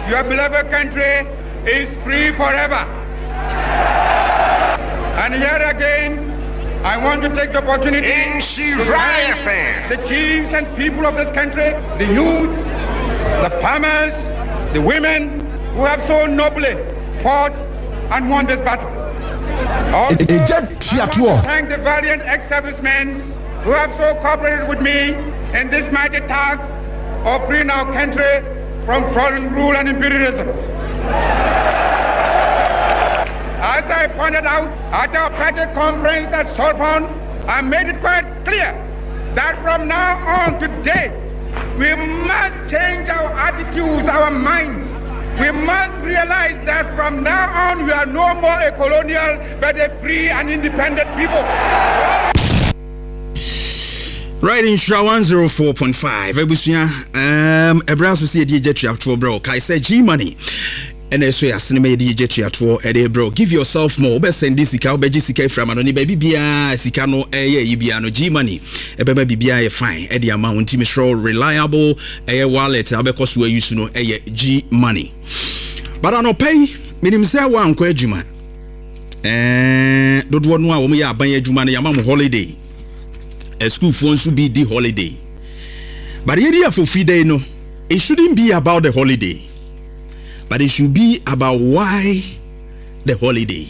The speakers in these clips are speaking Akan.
your beloved country is free forever. And here again, I want to take the opportunity to thank the chiefs and people of this country, the youth, the farmers, the women who have so nobly fought and won this battle. Also, I want to thank the valiant ex-servicemen who have so cooperated with me in this mighty task of freeing our country from foreign rule and imperialism. As I pointed out at our party conference at Sorbonne, I made it quite clear that from now on today, we must change our attitudes, our minds. We must realize that from now on, we are no more a colonial, but a free and independent people. Right in Shra 104.5. Ebusuya, Ebraso see DJ Triatro bro. Kai say G money. And so ya cinema DJ Triatro ede bro. Give yourself more. Be send this sika, be sika from anoni baby bia sika no bia no G money. Ebe bia fine. Ede amount team show reliable wallet abeko so use no G money. But I no pay minim say wan kwa adwuma. Dodo no a wo ya aban adwuma no ya mam holiday. A school phones will be the holiday. But the idea for free day, no, it shouldn't be about the holiday, but it should be about why the holiday.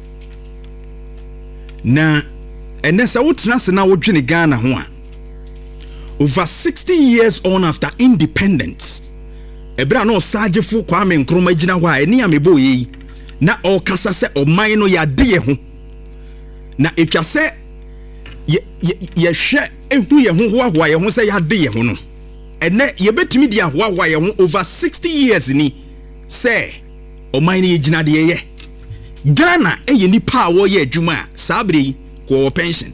Now, and that's what now watching Ghana. Over 60 years on after independence, Ebra no Sajefo Kwame Nkrumah Jina wa eni ameboyi na okasa se oman no ya de ho na etwa se ye hwe ehu ye ho hoahoa ye ho se ya de ye ho no ene ye betimi dia hoahoa ye ho over 60 years ni se oman ni gina de ye Ghana eye ni pa wo ye adwuma sabre ko pension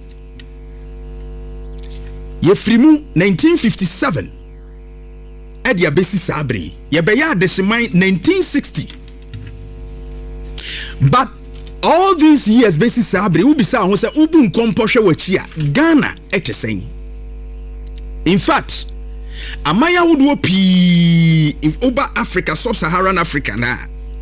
ye frimu 1957 Edia besi sabre ye be ya adesiman 1960 but all these years besi sabre ubisa ho se ubu nkompohwe wachia Ghana etesen. In fact amaya wodo pi over Africa sub-Saharan Africa na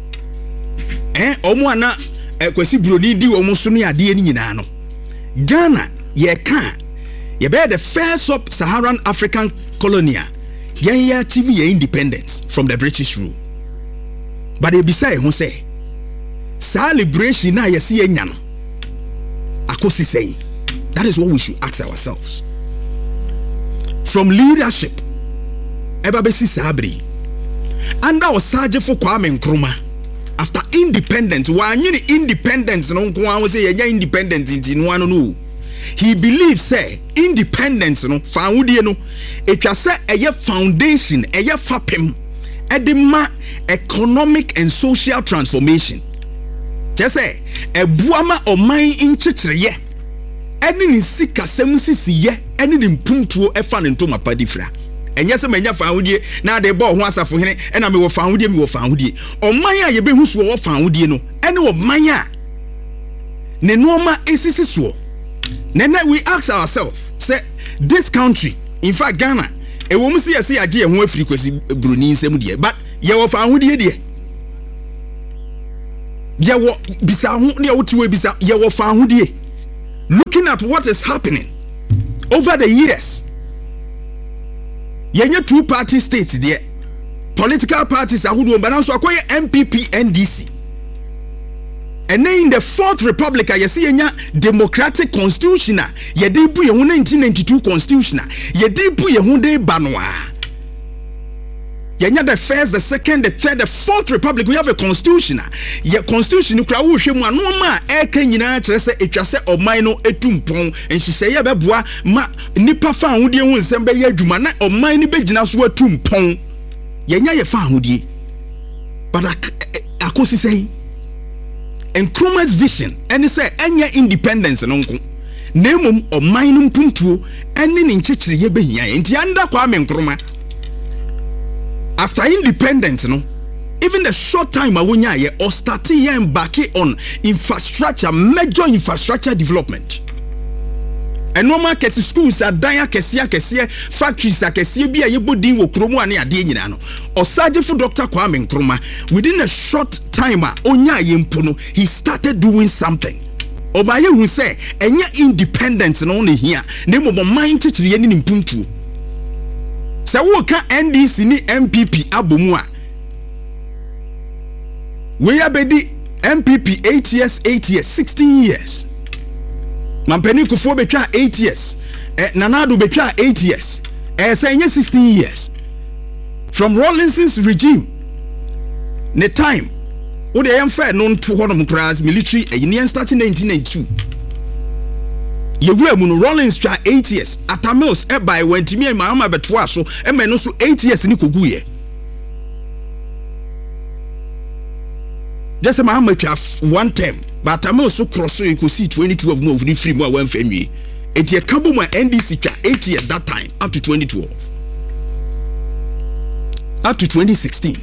omo ana kwasi broni di omo so ne ade ni nyina no Ghana ye ka ye be the first sub-Saharan African colonia ye achieve your independence from the British rule. But they beside who say celebration na yesi enya no akosi say that is what we should ask ourselves. From leadership eba besi sabri under Osajefo Kwame Nkrumah after independence wanyini independence no nko an say yenya independence nti no anu no he believes say independence no faudie no etwa say eye foundation eye fapem edema economic and social transformation just say ebuama oman inchichireye eni ni sika semusisiye eni ni mpumtuo efa ne ntoma padifra enye se manya faudie na de bo ho asafo hene ena me wo faudie oman a ye behu so wo faudie no eni oman a ne noma esisi so. Then we ask ourselves, say this country, in fact Ghana, e wo musi yesi age ye ho afiri kwasi broni nsem de, but ye wo fa ahudie de. Ye wo bisa ho de wotiwe bisa ye wo fa ahudie. Looking at what is happening over the years. Yenye two party states there. Political parties ahudu mbananso akoye MPP NDC. And then in the Fourth Republic, you see a democratic constitution. You did put your 1992 constitution. You did put your Hyundai Banwa. You the first, the second, the third, the Fourth Republic. We have a constitution. Your constitution, you crowd shame one no ma. Ken yina chese etwase omaino etumpon. And she say yabeboa ma nipa fa ahudie hu nsembe ye adwuma na omaini begina so etumpon. Yenya ye fa ahudie. But akosi say Nkrumah's vision and say enya independence no nko nemum oman mpuntuo ene ne nchechire ye behia enti anda Kwame Nkrumah after independence no even the short time awonya ye or starting ye embark on infrastructure, major infrastructure development. Enoma kesi schools adan akese factories akese bi ayebodin wo kromu ane ade nyina no osaje for Dr. Kwame Nkrumah within a short time onya yempo no he started doing something obaye hu say enya independence no ne hia na mo mind chichire ni mpuntu se wo ka NDC ni MPP abomu a we abedi MPP 8 years 16 years Mampeni Kufuor betwa 8 years. Nanado betwa 8 years. Say 16 years. From Rawlinson's regime. Ne time. Wo de yemfa no to honum kras military yen starting 1992. Yewura mu no Rawlins twa 8 years. Atamils by wentimi e maama betwa so e me no so 8 years ni koguye. Just maama twa one term. But I'm also crossing you could see 22 of more of the free more one family. It ye kabo my NDC 8 years that time up to 2012. Up to 2016.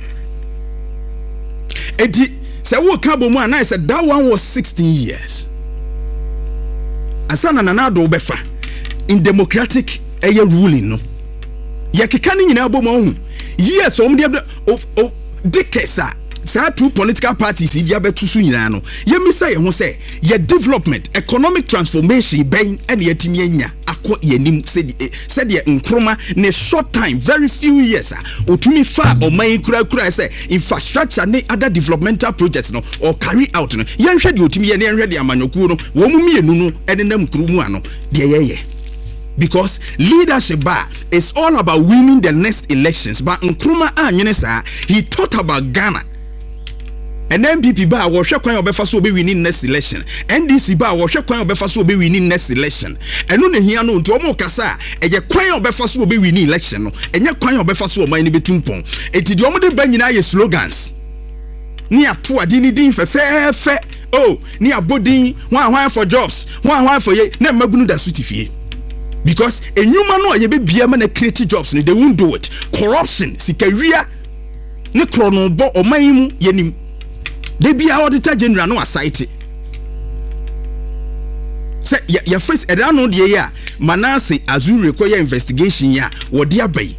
It say wo kabo mo and I said that one was 16 years. Asana nanado befa in democratic ruling no. Ye kekani nyina bo mo yes om de of decades Sa two political parties idia betusu nyina no ye misa ye ho say ye development economic transformation ben ene yetimi anya akọ yanim said ye Nkrumah ne short time very few years otumi fa oman kura say infrastructure ne other developmental projects no or carry out no ye hwede otumi ye ne hwede amanyoku no wo mu mienu no ene nam kurumu ano de ye because leadership is all about winning the next elections but Nkrumah anyene sa he thought about Ghana. And MPP ba wo hwe kwan obefa so obe winning next election. NDC ba wo hwe kwan obefa so obe winning next election. Eno ne hia no nti omo kasa eye kwan obefa so obe winning election no. Enye kwan obefa so oman ne betumpon. Eti de omo de ba nyina ye slogans. Ni ato ade ni din fe oh ni abodin one for jobs one for ye na magunu da sutifie. Because enyuma no ye be bia ma na create jobs ni they won't do it. Corruption sikawia ne krono bo oman mu yenim. They be our auditor general no aside. Say your face no de ya Manase Azuri require investigation ya wodia bay.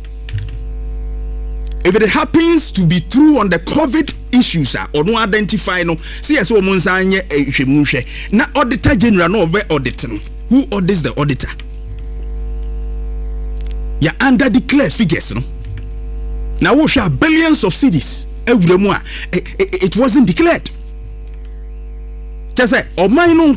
If it happens to be true on the COVID issues or no identify no see as wo monsa nye hwemu hwe na auditor general no be auditing. Who audits the auditor? Ya under declare figures no. Now we share billions of cedis. It wasn't declared. Just say, oh my no,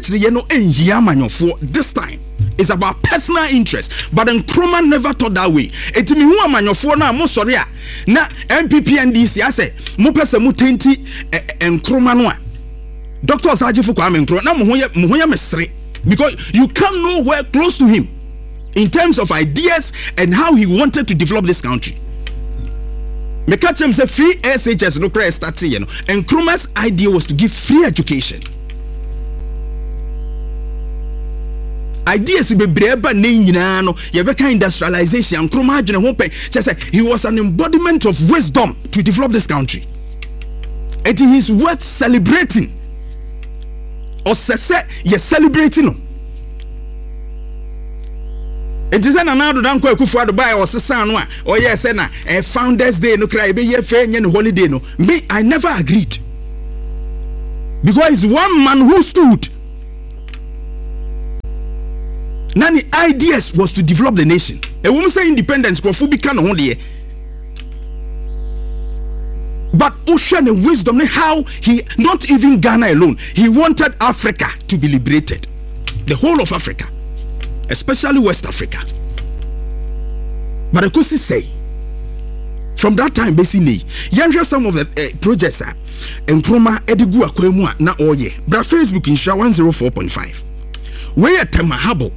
this time it's about personal interest. But Nkrumah never thought that way. It me who amanyofo na mo sorry na MPP NDC I say mo pese mo tenti Nkrumah no a Dr. Osaje Kwame Nkrumah na mo hoya mesre because you come nowhere close to him in terms of ideas and how he wanted to develop this country. Me catch him say free SHS no credit starting you know. And Nkrumah's idea was to give free education. Ideas be breba ne nyina no ye beka industrialization Nkrumah adwene ho pe say he was an embodiment of wisdom to develop this country. It is worth celebrating. Or say ye celebrating no. It is an another dan kwa kufu adubai or sesan no or yes na Founders Day no cry be ye fe nye holiday no. Me I never agreed. Because one man who stood Nani ideas was to develop the nation. A woman say independence kwa fubi kana ho de. But ocean and wisdom how he not even Ghana alone. He wanted Africa to be liberated. The whole of Africa. Especially West Africa. But I could say, from that time, basically, you some of the projects and Nkrumah Edigu Akwemua na oye. But Facebook in Sha 104.5. Where Temahabo.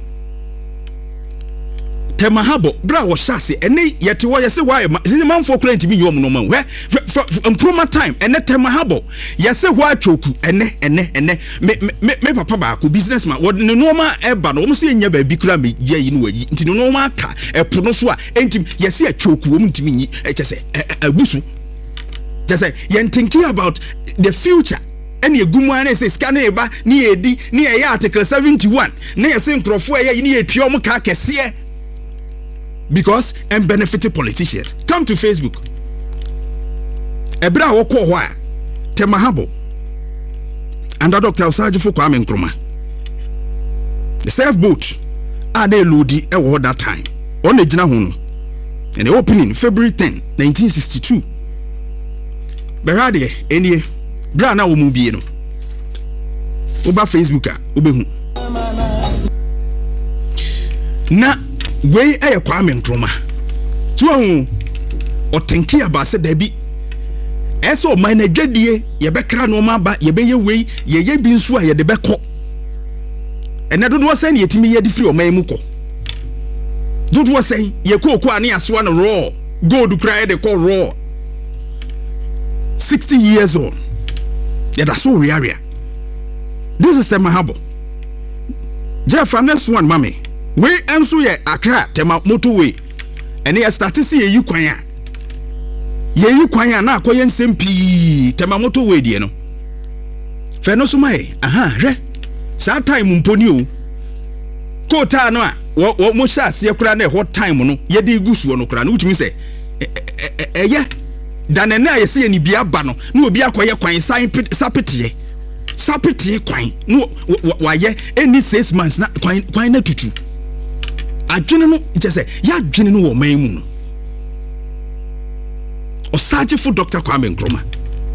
Bra was sassy, and they yet why I say why the man for client me no man. Where Nkrumah time and net Temahabo. Yes, why choku and me papa ku businessman. What no normal eba no almost in your baby kura me ye in way. Into no normal car a pronoswa entim yes a choku woman to me just say a busu. Just say you're thinking about the future ene egumu ana say scan e ba ne edi ne ye article 71 ne ye say nkrofo ye ne ye twa ka kese because and benefit politicians. Come to Facebook. Ebra wo ko ho a Temahabo under Dr. Osajifo Kwame Nkrumah. The self boat are they loadi at that time. On the Jina Hunu. And the opening February 10, 1962. Berade, any Brana Umubieno. Uba Facebooka, Ubehu. Na, way a Kwame Nkrumah. Tuahu, or Tenki Abasa Debi. Eso, my Nedie, Yebekra no maba, Yebe way, ye binsua, ye de beko. And I don't want to say yet me ye free or Maymuko. Don't want to say ye ko kwani aswan raw. Go to cry the call raw. 60 years old. Yeah, that's so area. This is Temahabo. Jeff and this one, mommy. We answer ye Accra, Tema motorway. And they start to see you kwanya. Ye you kwanya na koyen sempi Tema motorway, dear no. Fenosumai, aha, re. Sa time mponi o ko ta no a wo mo sha se kura na hot time no ye de gusu no kura no utimi se eye danene a ye se ni bia ba no na obi akoye kwan sapetiye kwan no wa ye any 6 months na kwan na tutu adwene no je se ya adwene no wo man mu no Osajifo Dr. Kwame Nkrumah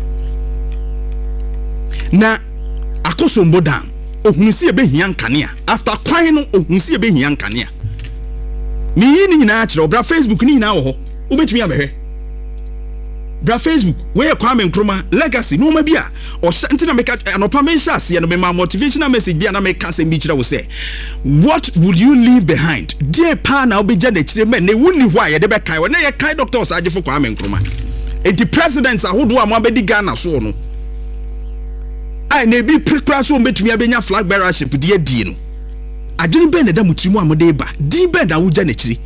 na akosombo dan ohunsi ebe hian kanea after kwan no ohunsi ebe hian kanea mi yi ni nyina akire obra Facebook ni nyina wo ho obetumi abehwe bra Facebook we Kwame Nkrumah legacy no ma bia o ntina meka anopa mention ase no me motivational message bia na meka se bi kire wo say what would you leave behind dear pa na obeja na kire me na wuni ho a ye de be kai wo na ye kai Dr. Osajifo Kwame Nkrumah the presidents ahodo am abedi Ghana so no I ne bi prekra so mbetumi abenya flag bearership de die no adwene ben da mutirimu amode ba din ben da wugya na kire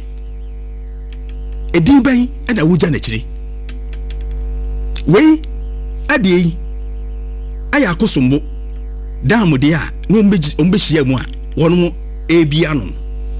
edin ben da wugya na kire we adie aya akosombo da amode a no ombehia mu a wono mo ebia no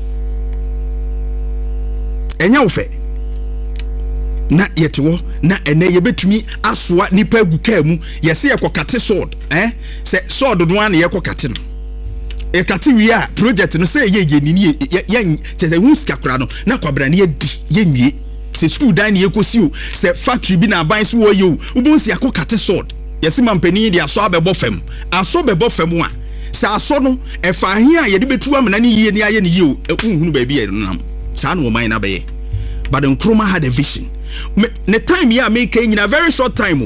enya wo fe na yetewo na ene yebetumi asoa nipa aguka mu yese yekokate sword se sword do an yekokate no e kate wi a project no se ye nini ye cheze huska kura no na kwabra ne yedi ye nwie se school dan ne yekosi o se factory bi na ban so wo ye o ubonsi akokate sword yese mampani de aso abebo fam a se aso no e fa hin a ye de betu amana ne yie ne aye ne yie o ehunu ba bi ye no nam sa no man na be ye but Nkrumah had a vision. The time here make in a very short time,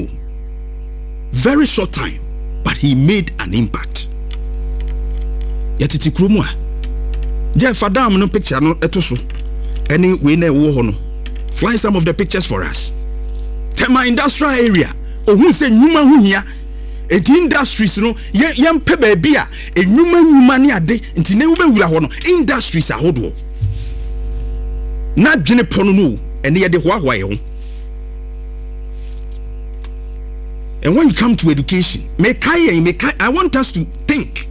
but he made an impact. Yet it's Nkrumah. Jeff Adam no picture no etoso. Any we ne wo no. Fly some of the pictures for us. Tema industrial area. Ohun se nyuma hu hia. Eti industries no yem pe ba bia enyuma ne ade nti ne wo be wura ho no industries ahodo. Na dwene pono no ene ye de hoahoa ye ho. And when you come to education, I want us to think.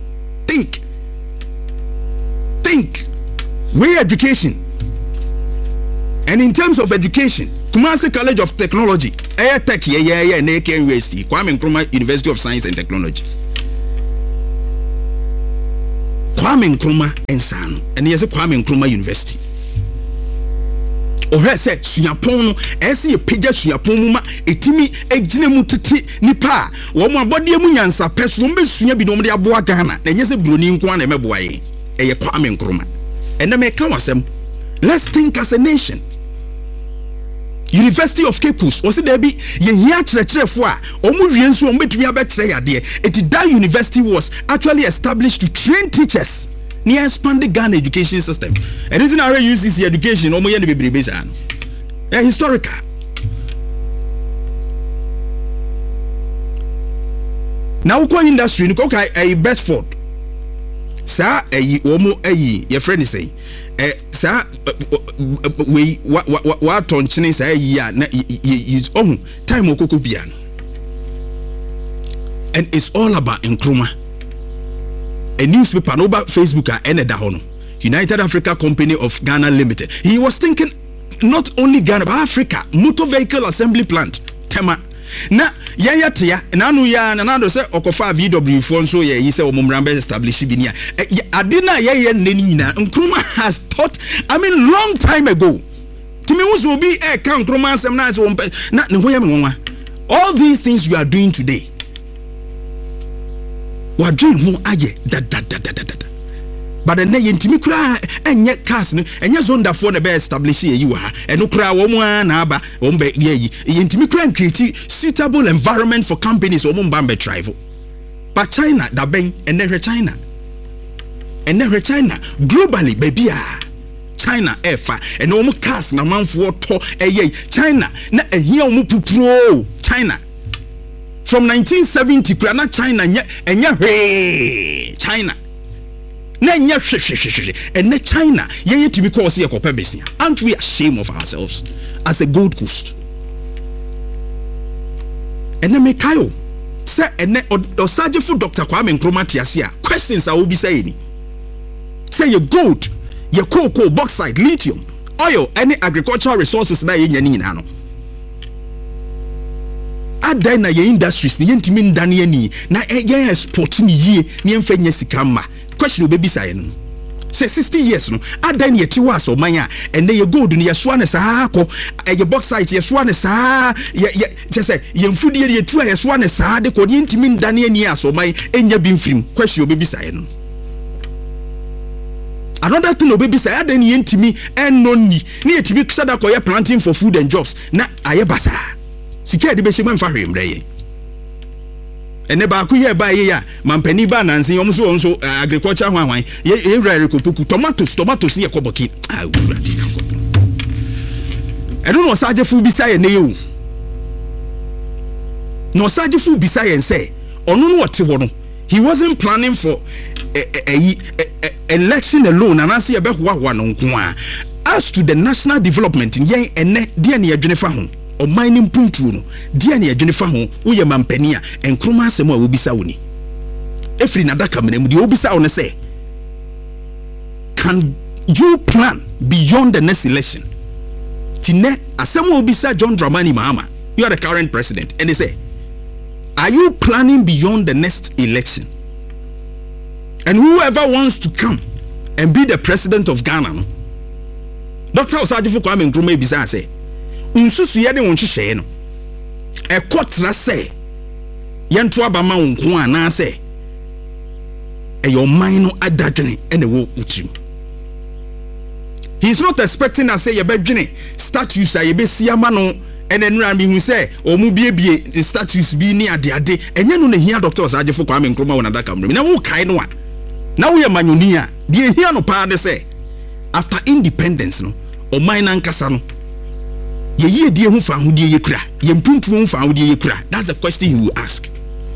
Where education. And in terms of education, Kumasi College of Technology, Air Tech, NAKUST, Kwame Nkrumah University of Science and Technology. Kwame Nkrumah Ensano, and here's a Kwame Nkrumah University. Ohe se suapon no ese ye pagya suapon mu ma etimi egine mu tete nipa wo mo abode mu nyansa peso mo besua bi no mo de aboa Ghana na nyese broni nko na meboa ye eye Kwame Nkrumah ene me ka wasem. Let's think as a nation. University of Cape Coast was there be ye hia kyerɛkyerɛfo a omu wie nso omu betumi abɛkyerɛ yade it that university was actually established to train teachers. Ni expand the Ghana education system. And it's in our UCC education, omo ye ne bebrebe sa no. Historical. Now ko industry ni ko kai Bedford. Sa omo your friend is saying sa we wa tonchine sa ya na use time okoko bia no. and it's all about Nkrumah. A newspaper over Facebook and a United Africa Company of Ghana Limited. He was thinking not only Ghana but Africa motor vehicle assembly plant tema na ya tia na anu ya na do say okofa VW phone so ye say omumrambe establish bi ni adina ye nani nyina. Nkrumah has thought, I mean, long time ago. Timi wuso bi kan Nkrumah asem na say na ne ho ya me nwa. All these things you are doing today, we are doing who aye da. But the name Timi kura enye cars no enye zonda for na be establish ye wa eno kura wo mu na aba wo be ye Timi kura create suitable environment for companies wo mu be drive. But China da ben ene China globally baby China efa eno mu cars na manfo to eye China na ehia mu pupuro China from 1970 kura na China enye China and China, ye to be cause here besia. Aren't we ashamed of ourselves as a Gold Coast? And then make Kayo say and Osaje for Dr. Kwame Nkrumah Tiasia. Questions I will be saying. Say your gold, your cocoa, bauxite, lithium, oil, any agricultural resources na ye nyani nano. Ada na ye industries ni yentimi ndani ni na ye export ni ye ni emfa nya sikama. Question will be saying, say 60 years no, adan ye tiwa so manya, and then you go to your swan as a hako, and your bauxite, your swan as a just say, you food ye two as swan as a de codin to mean Daniel so my and your beam film. Question will be saying. Another thing will be saying, then ye to me and no need to be Sadako planting for food and jobs. Na ayabasa. Secure the best for him, day. And never could hear by ya, Mampeni Banansi, also agriculture one, ye rare tomatoes near Koboki. I will rat it. I don't know, Sergeant Fu beside you. No, Sergeant Fu beside and say, or no, what he wasn't planning for a election alone, and I see about one on Kwa. As to the national development in Yang and Net, dear near Jennifer home. O mining puntu no dia na adwene ho wo ye mampani a Nkrumah asem a obisa woni efri na daka menemu de obisa wo ne say, can you plan beyond the next election? Tine asem obisa John Dramani Mahama, you are the current president, and they say, are you planning beyond the next election? And whoever wants to come and be the president of Ghana no, Dr. Osagyefo Kwame Nkrumah bisa say, unsusu yede wonhyehyɛ no ekotra sɛ yento abama wonko ana sɛ eyo man no adadwene ene wo utrim. He is not expecting us say yebedwene status a yebesi ama no ene nura mi hu sɛ omu biebie status bi ni ade enye no na hia Dr. Osagyefo Kwame Nkrumah wona daka mrem na wo kai no a na wo ye manyoni a de hia no pa de sɛ after independence no o man na nkasa no ye die hu fa hodie ye kura ye mpuntu hu fa hodie ye kura. That's the question he will ask.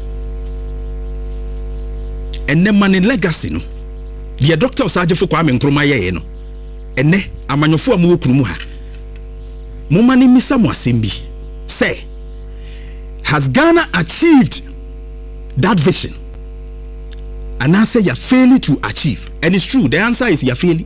And the man in legacy no the Dr. Osagyefo Kwame Nkrumah ye no ene amanyofo amu okurumu ha mo mani misa mo asembi say, has Ghana achieved that vision? And I say you're failing to achieve. And it's true, the answer is you're failing,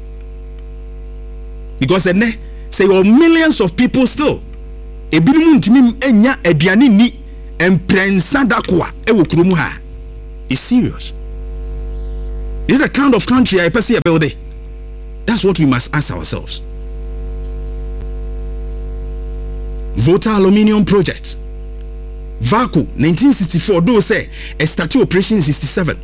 because ene say millions of people still ebinumu ntimi enya aduane ni emprensa dakwa ewo kuromu ha. It's serious. This is the kind of country I perceive building. That's what we must ask ourselves. Volta Aluminium Project, VACO 1964, though say a started operation in 67,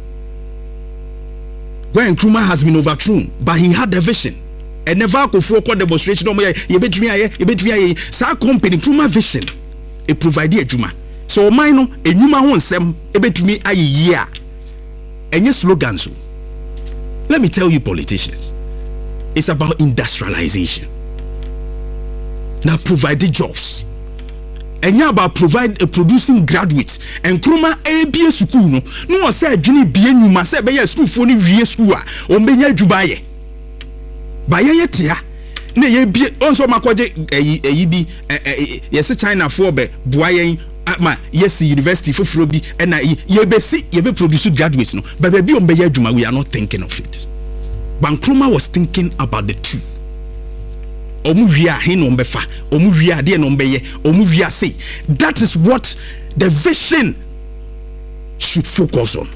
where Nkrumah has been overthrown, but he had the vision. And never go for a demonstration. No, you bet me, sa company Nkrumah vision. It provided Juma. So mine no, a new man wants them. A bet me a year. And your slogans. Let me tell you, politicians, it's about industrialization. Now provide the jobs. And you about producing graduates. And Nkrumah ABS school no say Juni bien you must say be school for ni real school o me nya Dubai. Ba ye tia na ye bi onso makoje bi yes China for be boa yen ma yes university foforo bi na ye be produce graduates no but baby on be adwuma we are not thinking of it. Bankroma was thinking about the two. Omuvia he no mbefa omuvia de no mbeye omuvia say that is what the vision should focus on.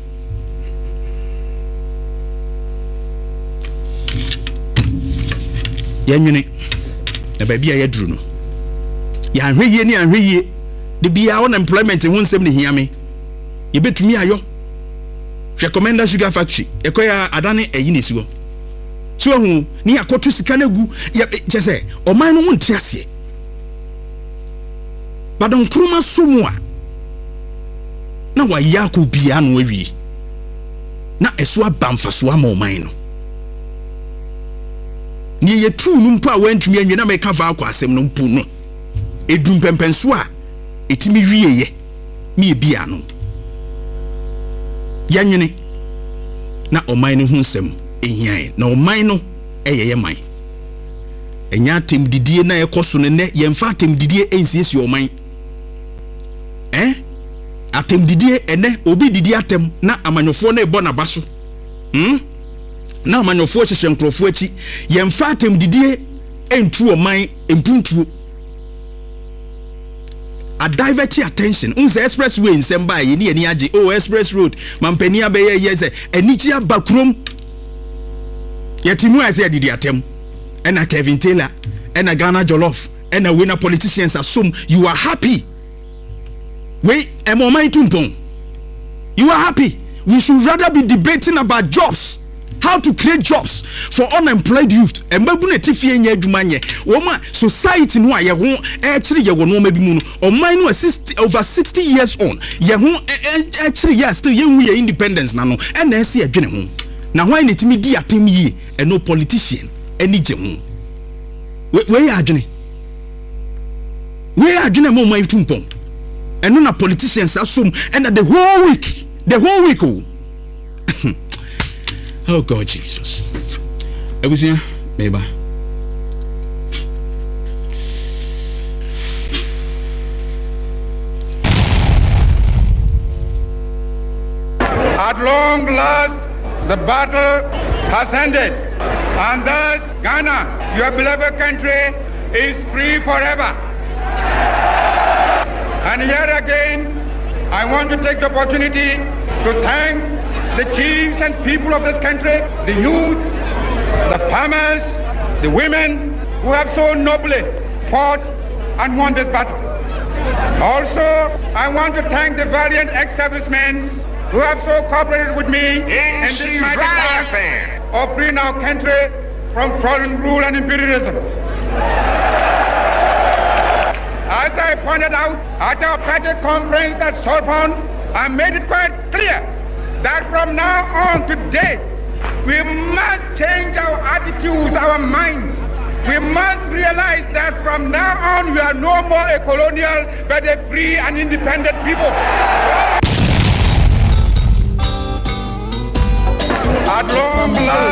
Yanwene na baby a yadru no ya hweye ni ahweye de bia unemployment ho nsem ne hia me ye betumi ayo recommender sugar factory ekoya adane eyinesi wo so hu ni akoto sika na gu ya chese oman no wonte ase badon kruma somu a na wa yakọ bia no awie na eso abamfa so ama oman no ni ye tu no mpo a wantumi anwe na meka fa akọ asem no mpo no edum pempenso a etimi wie ye mi bia no yanwene na oman no hu nsem ehia na oman no eyeye man enya tem didie na ekoso ne ne yemfa tem didie ensiesi oman atem didie ene obi didie atem na amanyofo na ebo na baso na amanyofo hyehye nkrofo achi yemfa atem didie entu oman empuntuo a divert attention unse expressway nsemba ye ni ani age express road mampani abeye yese enichi abakrom yetimu ase adidi atem ena Kevin Taylor ena Ghana Jollof ena winner politicians assume you are happy we emoman tumpon you are happy. We should rather be debating about jobs, how to create jobs for unemployed youth. Embabune tifie nya adwuma nye woma society no aye ho chire ye wono ma bi mu no oman no over 60 years on ye ho chire ye still ye hu ye independence na no na ese adwene ho na why ne timi di atem yi no politician ani je ho we ya adwene mo man tumpon eno na politicians assume and the whole week oh God Jesus egusia meba at long last the battle has ended and thus Ghana, your beloved country, is free forever. And here again, I want to take the opportunity to thank the chiefs and people of this country, the youth, the farmers, the women who have so nobly fought and won this battle. Also, I want to thank the valiant ex-servicemen who have so cooperated with me in this mighty task of freeing our country from foreign rule and imperialism. As I pointed out at our party conference at Sorbonne, I made it quite clear that from now on today, we must change our attitudes, our minds. We must realize that from now on, we are no more a colonial, but a free and independent people. At long last,